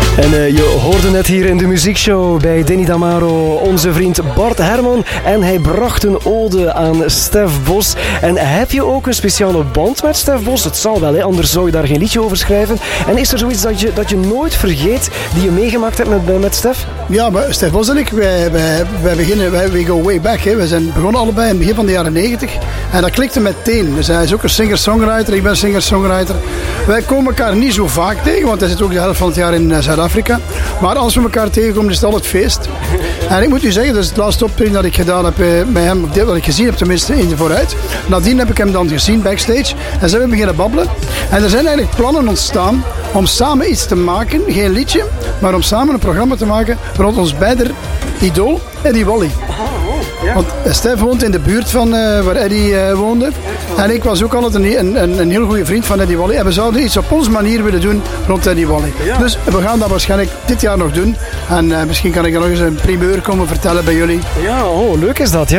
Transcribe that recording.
En je hoorde net hier in de muziekshow bij Danny Damaro onze vriend Bart Herman. En hij bracht een ode aan Stef Bos. En heb je ook een speciale band met Stef Bos? Het zal wel, hè? Anders zou je daar geen liedje over schrijven. En is er zoiets dat je nooit vergeet die je meegemaakt hebt met Stef? Ja, maar Stef Bos en ik, wij go way back. Hè. We zijn begonnen allebei in het begin van de jaren 90. En dat klikte meteen. Dus hij is ook een singer-songwriter, ik ben singer-songwriter. Wij komen elkaar niet zo vaak tegen, want hij zit ook de helft van het jaar in Zuid-Afrika. Maar als we elkaar tegenkomen, is het altijd feest. En ik moet u zeggen, dat is het laatste optreden dat ik gedaan heb bij hem, dat ik gezien heb tenminste in de vooruit. Nadien heb ik hem dan gezien backstage en zijn we beginnen babbelen. En er zijn eigenlijk plannen ontstaan om samen iets te maken, geen liedje, maar om samen een programma te maken rond ons beider idool, Eddie Wally. Ja. Want Stef woont in de buurt van waar Eddie woonde. En ik was ook altijd een heel goede vriend van Eddie Wally. En we zouden iets op onze manier willen doen rond Eddie Wally. Ja. Dus we gaan dat waarschijnlijk dit jaar nog doen. En misschien kan ik er nog eens een primeur komen vertellen bij jullie. Ja, leuk is dat. Ja.